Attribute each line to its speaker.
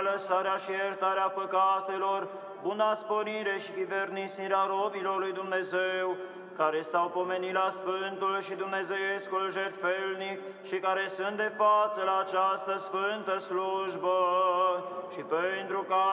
Speaker 1: lăsarea și iertarea păcatelor, buna sporire și chivernisirea robilor lui Dumnezeu, care s-au pomenit la Sfântul și Dumnezeiescul jertfelnic și care sunt de față la această sfântă slujbă, și pentru ca